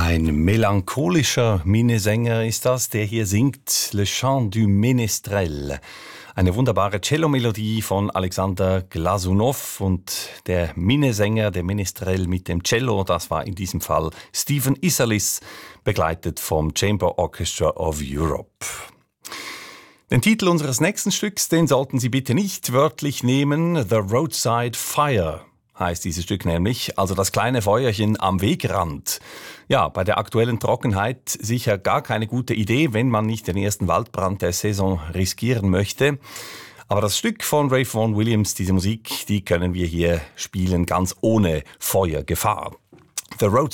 Ein melancholischer Minnesänger ist das, der hier singt Le Chant du Ménestrel. Eine wunderbare Cello-Melodie von Alexander Glasunow und der Minnesänger, der Ménestrel mit dem Cello, das war in diesem Fall Stephen Isserlis, begleitet vom Chamber Orchestra of Europe. Den Titel unseres nächsten Stücks, den sollten Sie bitte nicht wörtlich nehmen. The Roadside Fire heißt dieses Stück nämlich, also das kleine Feuerchen am Wegrand. Ja, bei der aktuellen Trockenheit sicher gar keine gute Idee, wenn man nicht den ersten Waldbrand der Saison riskieren möchte. Aber das Stück von Ralph Vaughan Williams, diese Musik, die können wir hier spielen, ganz ohne Feuergefahr. The Roadside